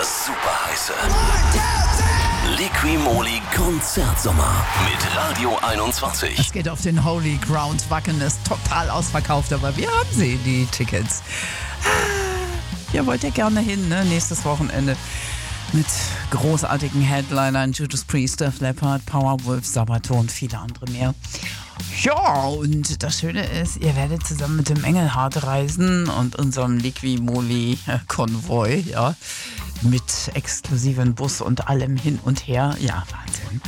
super heiße Liqui-Moly Konzertsommer mit Radio 21. Es geht auf den Holy Ground. Wacken ist total ausverkauft, aber wir haben sie, die Tickets. Ihr wollt ja gerne hin, ne? Nächstes Wochenende. Mit großartigen Headlinern, Judas Priest, Def Leppard, Powerwolf, Sabaton und viele andere mehr. Ja, und das Schöne ist, ihr werdet zusammen mit dem Engelhardt reisen und unserem Liqui-Moly-Konvoi, ja, mit exklusiven Bus und allem hin und her. Ja, Wahnsinn.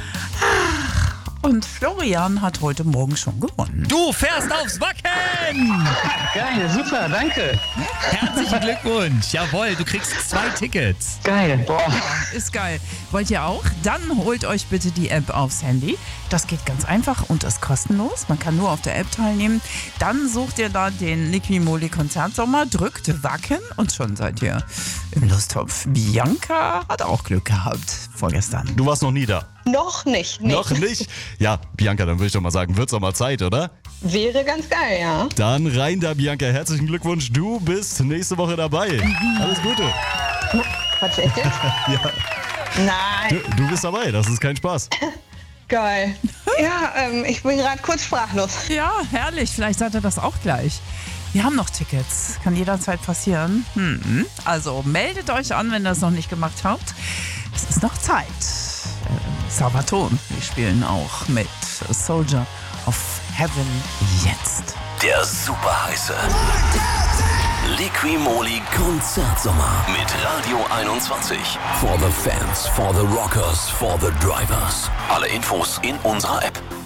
Und Florian hat heute Morgen schon gewonnen. Du fährst aufs Wacken! Geil, super, danke. Herzlichen Glückwunsch. Jawohl, du kriegst 2 Tickets. Geil, boah. Ist geil. Wollt ihr auch? Dann holt euch bitte die App aufs Handy. Das geht ganz einfach und ist kostenlos. Man kann nur auf der App teilnehmen. Dann sucht ihr da den Liqui-Moly Konzertsommer, drückt Wacken und schon seid ihr im Lusttopf. Bianca hat auch Glück gehabt vorgestern. Du warst noch nie da. Noch nicht. Nee. Noch nicht? Ja, Bianca, dann würde ich doch mal sagen, wird's doch mal Zeit, oder? Wäre ganz geil, ja. Dann rein da, Bianca. Herzlichen Glückwunsch. Du bist nächste Woche dabei. Alles Gute. Tatsächlich? Ja. Nein. Du bist dabei. Das ist kein Spaß. Geil. Ja, ich bin gerade kurz sprachlos. Ja, herrlich. Vielleicht seid ihr das auch gleich. Wir haben noch Tickets. Kann jederzeit passieren. Also meldet euch an, wenn ihr das noch nicht gemacht habt. Es ist noch Zeit. Sabaton. Wir spielen auch mit A Soldier of Heaven jetzt. Der super heiße Liqui-Moly Konzertsommer mit Radio 21. For the fans, for the rockers, for the drivers. Alle Infos in unserer App.